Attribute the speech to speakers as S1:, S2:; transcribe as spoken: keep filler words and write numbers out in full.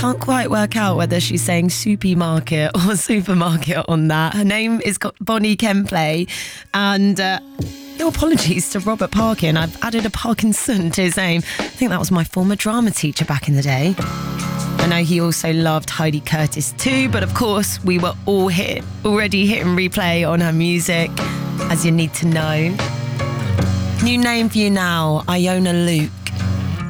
S1: Can't quite work out whether she's saying supermarket or supermarket on that. Her name is Bonnie Kemplay, and uh, no apologies to Robert Parkin. I've added a Parkinson to his name. I think that was my former drama teacher back in the day. I know he also loved Heidi Curtis too, but of course we were all hit, already hit and replay on her music, as you need to know. New name for you now, Iona Luke.